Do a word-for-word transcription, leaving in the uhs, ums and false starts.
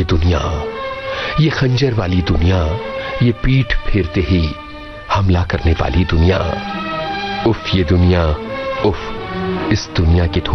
दुनिया, ये खंजर वाली दुनिया, ये पीठ फेरते ही हमला करने वाली दुनिया। उफ ये दुनिया, उफ इस दुनिया की धूल